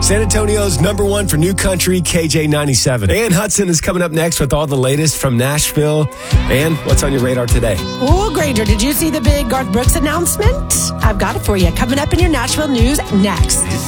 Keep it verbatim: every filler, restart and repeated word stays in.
San Antonio's number one for new country, K J ninety-seven. Ann Hudson is coming up next with all the latest from Nashville. And what's on your radar today? Oh, Granger, did you see the big Garth Brooks announcement? I've got it for you. Coming up in your Nashville news next.